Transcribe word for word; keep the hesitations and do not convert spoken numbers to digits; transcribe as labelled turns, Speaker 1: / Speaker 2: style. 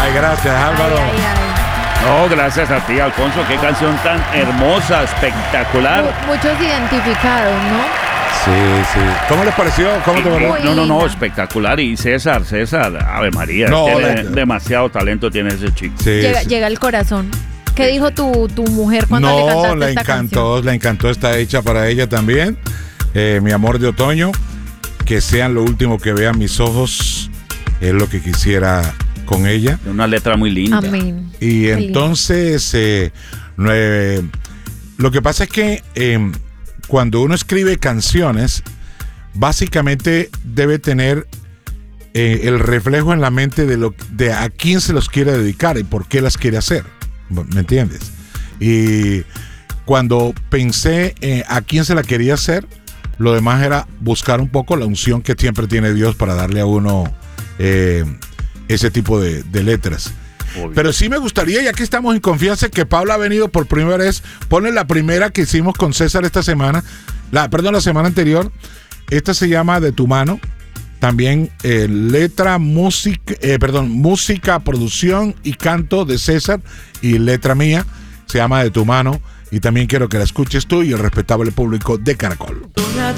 Speaker 1: Ay, gracias, Álvaro.
Speaker 2: Ay, ay, ay.
Speaker 3: No, gracias a ti, Alfonso. Qué canción tan hermosa, espectacular.
Speaker 2: Mu- muchos identificados, ¿no?
Speaker 1: Sí, sí. ¿Cómo les pareció? ¿Cómo te
Speaker 2: Muy
Speaker 1: pareció?
Speaker 3: No, no, no,
Speaker 2: linda.
Speaker 3: espectacular. Y César, César, Ave María,
Speaker 1: No,
Speaker 3: tiene
Speaker 1: la-
Speaker 3: demasiado talento tiene ese chico.
Speaker 1: Sí,
Speaker 2: Llega,
Speaker 1: sí.
Speaker 2: llega el corazón. ¿Qué dijo tu, tu mujer cuando le
Speaker 1: No,
Speaker 2: cantaste
Speaker 1: le
Speaker 2: esta
Speaker 1: encantó,
Speaker 2: canción?
Speaker 1: le encantó, está hecha para ella también. Eh, mi amor de otoño, que sean lo último que vean mis ojos, es lo que quisiera con ella.
Speaker 3: Una letra muy linda.
Speaker 2: Amén.
Speaker 1: Y
Speaker 2: Qué lindo.
Speaker 1: entonces, eh, no, eh, lo que pasa es que eh, cuando uno escribe canciones, básicamente debe tener eh, el reflejo en la mente de, lo, de a quién se los quiere dedicar y por qué las quiere hacer. ¿Me entiendes? Y cuando pensé eh, a quién se la quería hacer, lo demás era buscar un poco la unción que siempre tiene Dios para darle a uno eh, ese tipo de, de letras.
Speaker 3: Obvio.
Speaker 1: Pero sí me gustaría, ya que estamos en confianza, que Paula ha venido por primera vez. Ponle la primera que hicimos con César esta semana, la, perdón, la semana anterior. Esta se llama De tu mano. También eh, letra, música, eh, perdón, música, producción y canto de César y letra mía. Se llama De tu mano. Y también quiero que la escuches tú y el respetable público de Caracol.
Speaker 4: Toda